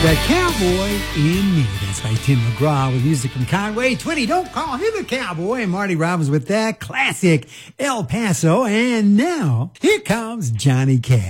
The Cowboy in Me. That's by Tim McGraw with music from Conway Twitty. Don't call him a cowboy. And Marty Robbins with that classic El Paso. And now, here comes Johnny Cash.